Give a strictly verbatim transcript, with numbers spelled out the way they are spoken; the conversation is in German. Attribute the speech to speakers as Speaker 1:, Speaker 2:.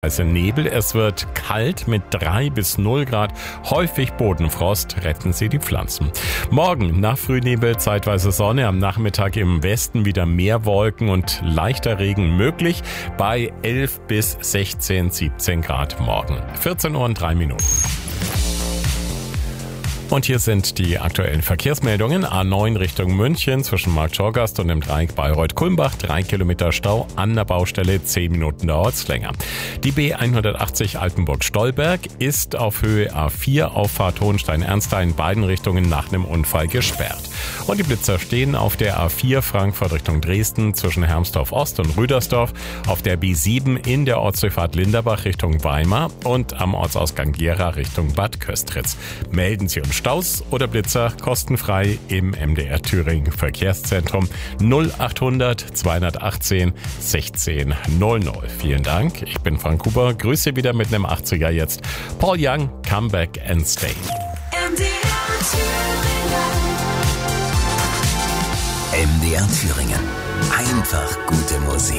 Speaker 1: Also Nebel, es wird kalt mit drei bis null Grad, häufig Bodenfrost, retten Sie die Pflanzen. Morgen nach Frühnebel zeitweise Sonne, am Nachmittag im Westen wieder mehr Wolken und leichter Regen möglich bei elf bis sechzehn, siebzehn Grad morgen. vierzehn Uhr und drei Minuten. Und hier sind die aktuellen Verkehrsmeldungen. A neun Richtung München zwischen Marktschorgast und dem Dreieck Bayreuth-Kulmbach. Drei Kilometer Stau an der Baustelle, zehn Minuten dauert's länger. Die B hundertachtzig Altenburg-Stolberg ist auf Höhe A vier Auffahrt Hohenstein-Ernsthain in beiden Richtungen nach einem Unfall gesperrt. Und die Blitzer stehen auf der A vier Frankfurt Richtung Dresden zwischen Hermsdorf Ost und Rüdersdorf, auf der B sieben in der Ortsdurchfahrt Linderbach Richtung Weimar und am Ortsausgang Gera Richtung Bad Köstritz. Melden Sie uns Staus oder Blitzer kostenfrei im M D R Thüringen Verkehrszentrum null achthundert zweihundertachtzehn sechzehn null null. Vielen Dank, ich bin Frank Huber, grüße wieder mit einem achtziger jetzt. Paul Young, Come Back and Stay.
Speaker 2: M D R Thüringen.
Speaker 3: M D R Thüringen. Einfach gute Musik.